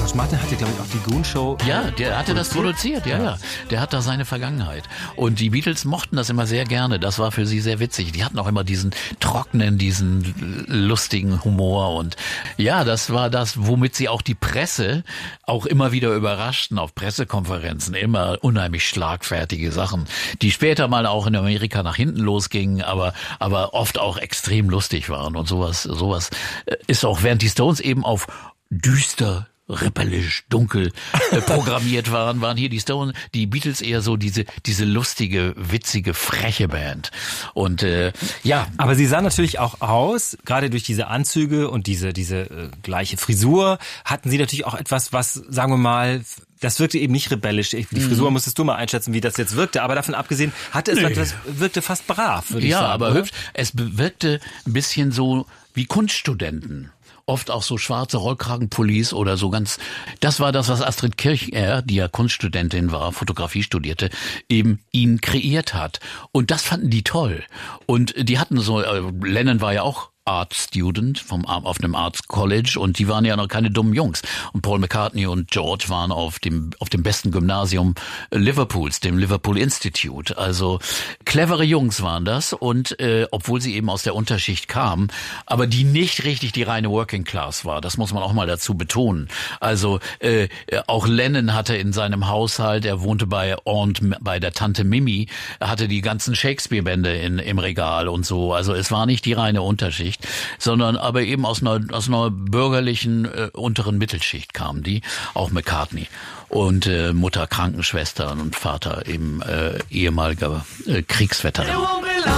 George Martin hatte, glaube ich, auch die Goon Show. Ja, der hatte das produziert, ja. Der hat da seine Vergangenheit. Und die Beatles mochten das immer sehr gerne. Das war für sie sehr witzig. Die hatten auch immer diesen trockenen, diesen lustigen Humor. Und ja, das war das, womit sie auch die Presse auch immer wieder überraschten auf Pressekonferenzen. Immer unheimlich schlagfertige Sachen, die später mal auch in Amerika nach hinten losgingen, aber oft auch extrem lustig waren. Und sowas ist auch, während die Stones eben auf düster, rebellisch, dunkel programmiert waren hier die Beatles eher so diese lustige, witzige, freche Band. Und ja. Aber sie sahen natürlich auch aus, gerade durch diese Anzüge und diese gleiche Frisur, hatten sie natürlich auch etwas, was, sagen wir mal, das wirkte eben nicht rebellisch. Die Frisur musstest du mal einschätzen, wie das jetzt wirkte. Aber davon abgesehen, wirkte fast brav, würde ich sagen. Ja, aber hübsch. Es wirkte ein bisschen so wie Kunststudenten. Oft auch so schwarze Rollkragenpullis oder so ganz. Das war das, was Astrid Kirchner, die ja Kunststudentin war, Fotografie studierte, eben ihn kreiert hat. Und das fanden die toll. Und die hatten so, Lennon war ja auch Art Student auf einem Arts College und die waren ja noch keine dummen Jungs. Und Paul McCartney und George waren auf dem besten Gymnasium Liverpools, dem Liverpool Institute. Also clevere Jungs waren das und obwohl sie eben aus der Unterschicht kamen, aber die nicht richtig die reine Working Class war. Das muss man auch mal dazu betonen. Also auch Lennon hatte in seinem Haushalt, er wohnte bei der Tante Mimi, hatte die ganzen Shakespeare-Bände im Regal und so. Also es war nicht die reine Unterschicht, sondern aber eben aus einer bürgerlichen unteren Mittelschicht kamen die, auch McCartney. Und Mutter Krankenschwester und Vater eben ehemaliger Kriegsveteran.